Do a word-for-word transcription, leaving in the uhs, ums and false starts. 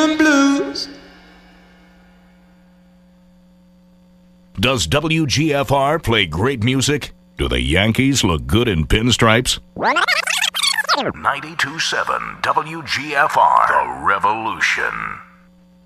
and blues. Does W G F R play great music? Do the Yankees look good in pinstripes? ninety-two point seven W G F R, The Revolution.